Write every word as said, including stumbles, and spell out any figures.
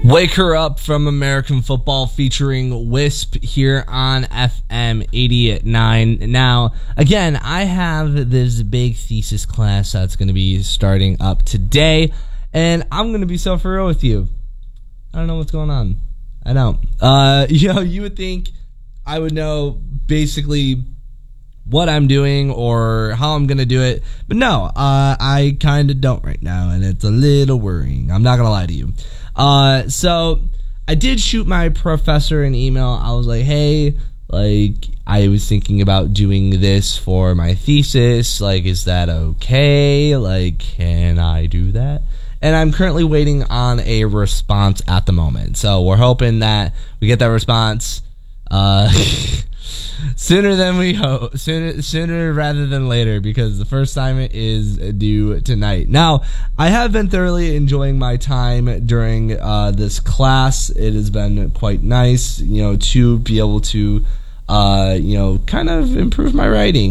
Wake Her Up from American Football featuring Wisp here on F M eighty-nine. Now, again, I have this big thesis class that's going to be starting up today, and I'm going to be so for real with you. I don't know what's going on. I don't. Uh, you know, you would think I would know basically what I'm doing or how I'm going to do it, but no, uh, I kind of don't right now, and it's a little worrying. I'm not going to lie to you. Uh, so I did shoot my professor an email. I was like, hey, like, I was thinking about doing this for my thesis. Like, is that okay? Like, can I do that? And I'm currently waiting on a response at the moment. So we're hoping that we get that response, uh, sooner than we hope, sooner, sooner rather than later, because the first assignment is due tonight. Now, I have been thoroughly enjoying my time during uh, this class. It has been quite nice, you know, to be able to, uh, you know, kind of improve my writing.